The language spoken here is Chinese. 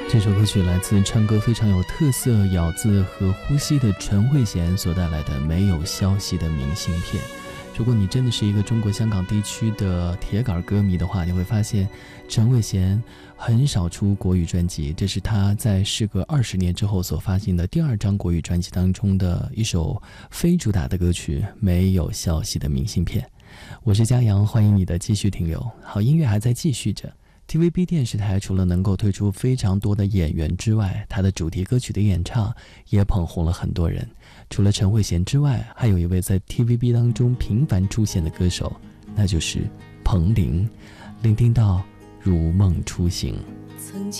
这首歌曲来自唱歌非常有特色、咬字和呼吸的陈慧娴所带来的《没有消息的明信片》。如果你真的是一个中国香港地区的铁杆歌迷的话，你会发现陈慧娴很少出国语专辑，这是她在事隔20年之后所发行的第2张国语专辑当中的一首非主打的歌曲《没有消息的明信片》。我是嘉阳，欢迎你的继续停留。好音乐还在继续着。TVB 电视台除了能够推出非常多的演员之外，它的主题歌曲的演唱也捧红了很多人。除了陈慧娴之外，还有一位在 TVB 当中频繁出现的歌手，那就是彭羚。聆听到如梦初醒。